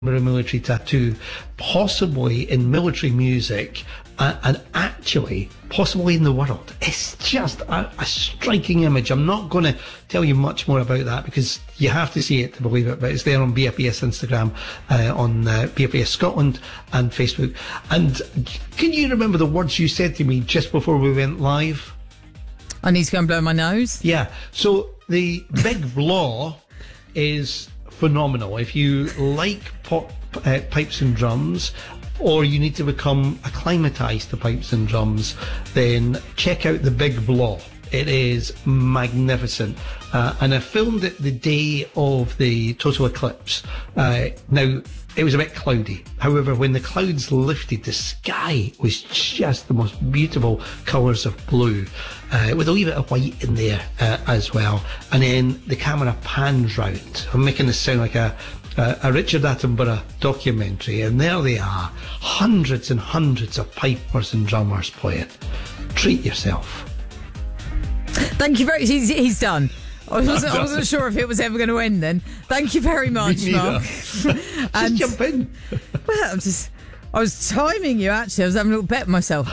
military tattoo, possibly in military music, and actually possibly in the world. It's just a striking image. I'm not going to tell you much more about that because you have to see it to believe it, but it's there on BFBS Instagram, on BFBS Scotland and Facebook. And can you remember the words you said to me just before we went live? I need to go and blow my nose. Yeah, so the Big Blaw is phenomenal. If you like pop, pipes and drums, or you need to become acclimatized to pipes and drums, then check out the Big Blaw. It is magnificent. And I filmed it the day of the total eclipse. Now, it was a bit cloudy. However, when the clouds lifted, the sky was just the most beautiful colours of blue, with a wee bit of white in there as well. And then the camera pans round. I'm making this sound like a Richard Attenborough documentary, and there they are, hundreds and hundreds of pipers and drummers playing. Treat yourself. Thank you very much. He's done. I wasn't sure if it was ever going to end then. Thank you very much, Mark. Just jump in. Well, I was timing you, actually. I was having a little bet myself.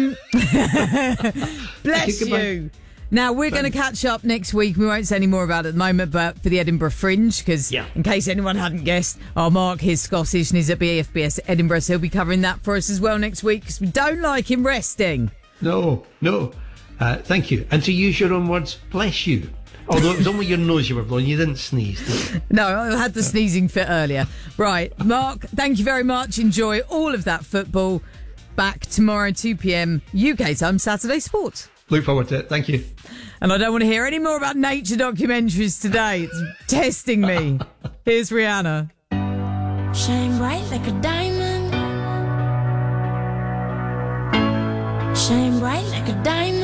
Bless you. Now, we're going to catch up next week. We won't say any more about it at the moment, but for the Edinburgh Fringe, because in case anyone hadn't guessed, our Mark is Scottish and he's at BFBS Edinburgh, so he'll be covering that for us as well next week, because we don't like him resting. No. Thank you. And to use your own words, bless you. Although it was only your nose you were blowing, you didn't sneeze, did you? No, I had the sneezing fit earlier. Right, Mark, thank you very much. Enjoy all of that football. Back tomorrow, 2 p.m. UK time, Saturday Sports. Look forward to it. Thank you. And I don't want to hear any more about nature documentaries today. It's testing me. Here's Rihanna. Shine bright like a diamond. Shine bright like a diamond.